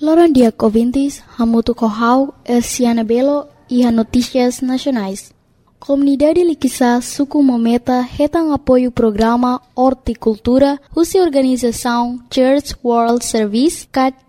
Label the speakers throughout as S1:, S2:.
S1: Loron dia ouvintes, Hamutu Kohau, Elsiana Belo e a Notícias Nacionais. Comunidade Liquissa Suku Mometa retam apoio o programa Horticultura, cuja organização Church World Service,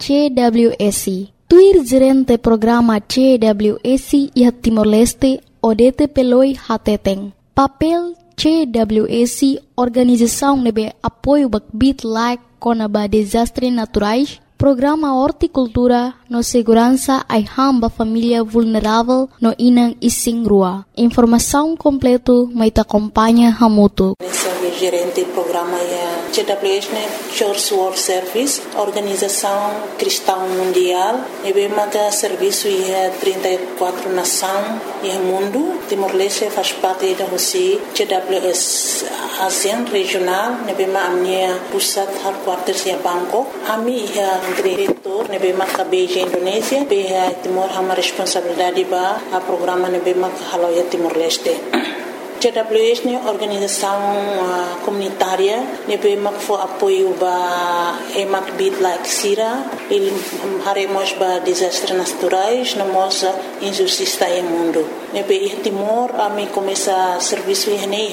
S1: CWS. Tuir gerente programa CWS e a Timor-Leste, Odete Peloi Hateteng. Papel CWS, organização nebe apoio bakbit like conaba desastres naturais, programa Horticultura no segurança ai hamba família vulnerável no inang ising rua. Informação completo mai ta acompanha Hamutu.
S2: Gerente do programa CWS, Church World Service, Organização Cristã Mundial, e bem serviço e 34 nações e mundo. Timor-Leste faz parte da CWS ASEAN regional, e bem a minha pusat headquarters em Bangkok. A minha diretor, e bem a Beijing Indonésia, bem Timor uma responsabilidade para o programa, e bem a Haloia Timor-Leste. CWS é uma organização comunitária que for apoio para emak bit like sira, ele haremos para desastres naturais, na nossa injustiça no mundo. Nebe Timor, a mim começa serviço em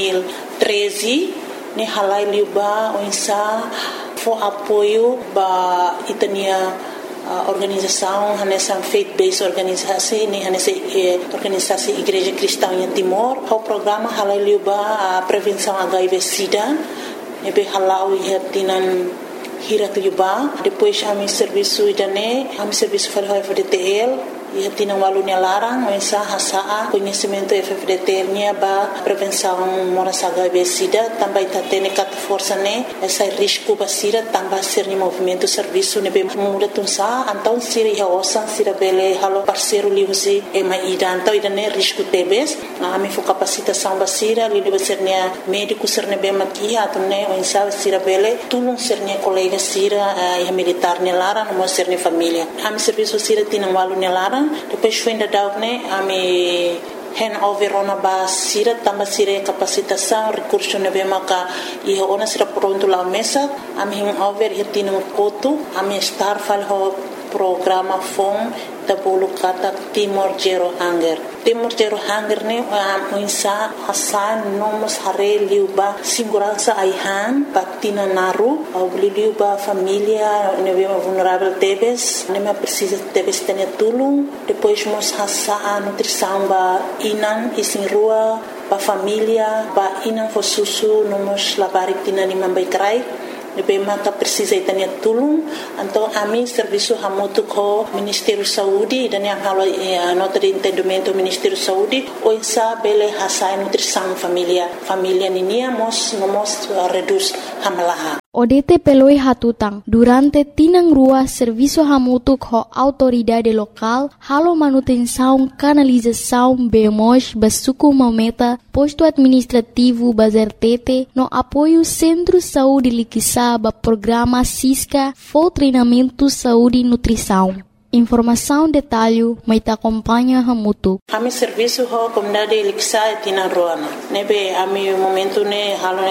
S2: 2013, ne halai liuba onsa for apoio para itania organização nessa faith-based organização nessa organização Igreja Cristã em Timor. O programa halaliuba a prevenção HIV/SIDA, nebe halau e tinan hiratliuba. Depois a mi serviço idane, a mi serviço para o FDTL. E tinan walunya larang, mensa hasa conhecimento FDTL nya ba prevenção moras HIV/SIDA, também tatene kat força ne essa risco basira também ser ni movimento serviço ne be muda tunsa então sira ya osan sira bele halo parceiro liusi e mai então idane risco tebes a mi fo capacitação basira li de ser ne médico ser ne be makia atune mensa sira bele tulung ser ne colega sira e militar ne larang mo ser ne família a mi serviço sira tinan walunya larang. Depois foi ainda daune a me handover ona ba sira tamba sira capacitação recurso na bemaka e ona sira pronto lá mesa a me handover hitino koto a me star fal ho programa fom da bolo kata Timor Zero Hunger. Timor Zero Hunger ne insa hasan nomos hare liuba segurança aihan patina naru au liuba família ne vulnerável tebes ne me precisa tebes tene tulung depois mos hasa nutrição ba inan isin rua ba família ba inan fo susu nomos labarik tina ni mambai krai Nebe maka precisa itania tulung então a mim serviço hamutu ko Ministério Saúde dan yang halo nota de entendimento Ministério Saúde o insa bele hasa nutrição família ninia mos reduz hamalaha.
S1: Odete peloi hatutang durante tinang rua serviço hamutu ko autoridade local halo manutenção canalização bemos basuku mameta posto administrativo bazertete no apoio Centro Saúde Liquissa ba programa Cisca for treinamento saúde e nutrição. Informação detalhe mai ta acompanha Hamutu.
S2: A mi serviço ho comunidade Liquissa e tina roana. Nebe a mi momento ne halo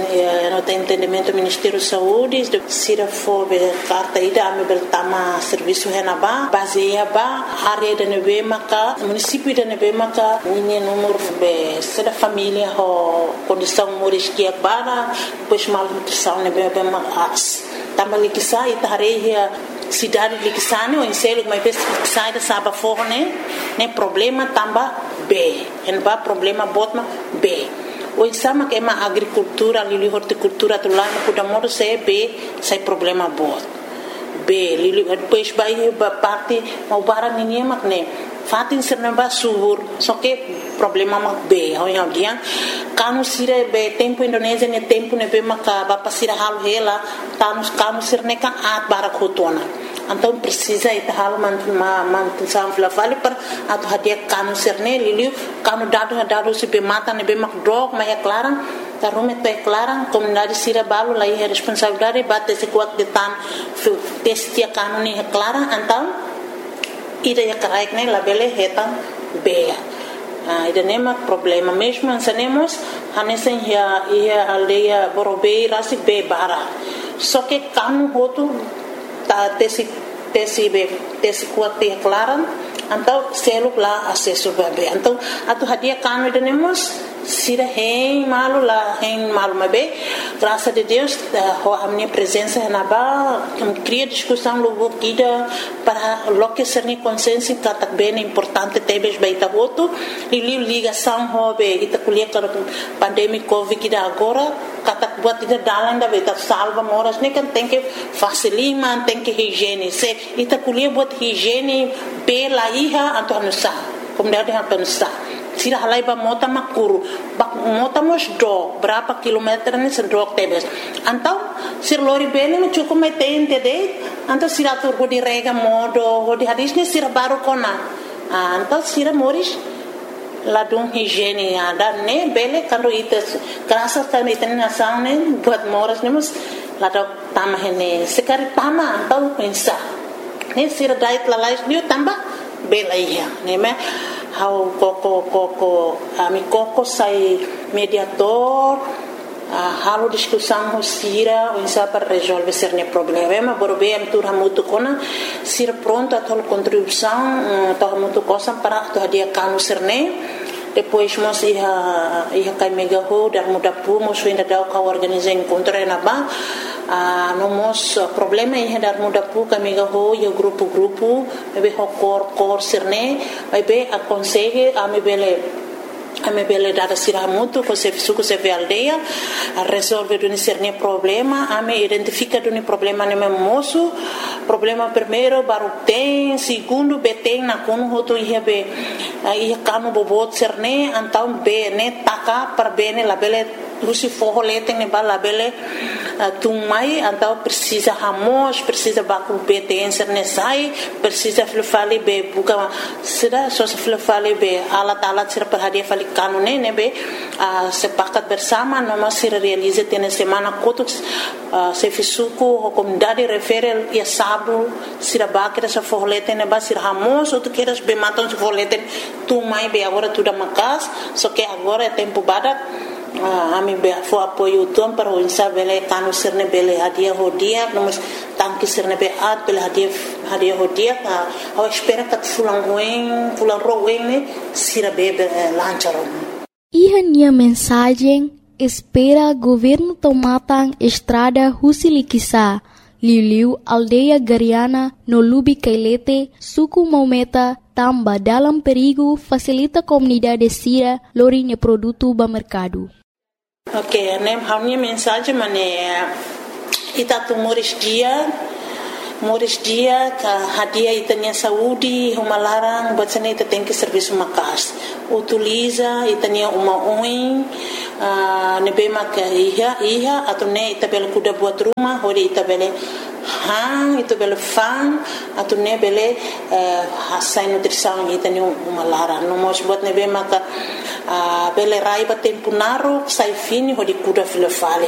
S2: no entendimento Ministério Saúde de sira fo be carta ida a mi bertama serviço henaba baseia ba área de nebe maka município de nebe maka ninha número be sera família ho condição moris que bara depois mal nutrição nebe be mas tama Liquissa e tareia cidade Liquissa ne o enselo mas sai da saba forne ne problema tamba B en ba problema botma B o insama que é uma agricultura ali horticultura do lá no Kudamoro se B sai problema bot B li depois vai parte o bara ninguém makne fatin sernamba subur só que problema mak B ho yang dia kanu sire be tempo Indonésia ne tempo ne be maka ba pasira hal hela kanu sirne ka at bara khotona então precisa itahal manutenção vale para atu hadia kanu serne liliu kanu dado se be mata ne be mak drog mas é clara tarume to é clara comunidade sira balo lá é responsabilidade bate se kuat de tan testia kanu ni é clara então ida ya karaik ne labele hetan beia ida nema problema mesmo ansanemos hanesen ia aldeia borobei rasi be bara só que kanu hotu ta tesi tesi kuat te klaran então selo lá acesso bebê então atu hadia kanu denemos sira hein malu mabe graças a Deus a minha presença na ba cria discussão logo kida para loque ser ni consenso kata bem importante tebes baita voto e ligação hobe ita kuliah para pandemia covid kida agora kata buat ita dalan da beta salva moras ne kan tem que facilitar tem que higiene se ita kuliah buat higiene pela iha anto anusa como dia anto anusa sira halai ba mota makuru mota mos do berapa kilometer ni sedok tebes antau sir lori bene no cukup metente de antau sira tur di rega modo di hadis ni sira baru kona antau sira moris ladung higiene ada ne bele kalau itu kerasa kan itu nasan ne buat moras ne mus ladau tamah ne sekali tamah antau pensa ne sira dait lalais ni tambah bela iya ne me how koko ami koko sai mediator halo discussão sira insa para resolver ser ne problema borbe am tur hamutu kona sir pronto a tol contribuição to hamutu cosa para to dia kanu serne depois mos ia kai mega ho dar muda pu mos ainda dau ka organizar encontro na ba no mos problema ia dar muda pu ka mega ho ia grupo be ho cor serne be aconselhe a me bele dada siramutu ko se suku se aldeia a resolver duni serne problema a me identifica duni problema ne moço problema primeiro baru tem segundo beteng na kono hoto ia be ia kanu bobot serne antau be ne taka per bene la bele rusi forro leteng ne bala bele tumai antau precisa hamos precisa baku beteng serne sai precisa fale be buka sira so fale be alat sira per hadia fale kanune ne be sepakat bersama noma sira realiza tene semana kotuk se fisuku o comunidade refere ia sabu sira bakira sa forro leteng ne ba sira hamos ou tu queres be matam se forro leteng tumai be agora tudo makas só que agora é tempo badak ami be fo apoio tom para o insa bele kanu serne bele hadia hodia nomos tanki serne be at bele hadia hodia a espera que fulan roen ne sira bebe lancharon
S1: minha mensagem espera governo tomatang estrada Husilikisa Liu aldeia Gariana no Lubi Kailete suku Maumeta tamba dalam perigo facilita comunidade sira lorinha produto ba mercado.
S2: Ok, a minha mensagem é itatu moris dia ka hadia itanya saúde uma larang buat sana ita tem que serviço makas utiliza itanya uma oin nebe maka iha atau ne ita bele kuda buat rumah hori ita bele hang itu bele fan atau ne bele hasai nutrição itanya uma larang no mos buat nebe maka bele rai ba tempo naro sai fini hori kuda file fale